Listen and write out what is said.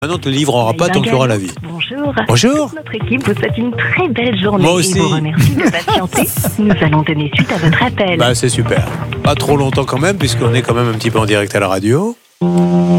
Maintenant, on ne te livrera pas tant qu'il y aura la vie. Bonjour. Bonjour. Notre équipe vous souhaite une très belle journée. Moi aussi. Et vous remercie de patienter. Nous allons donner suite à votre appel. C'est super. Pas trop longtemps quand même, puisqu'on est quand même un petit peu en direct à la radio.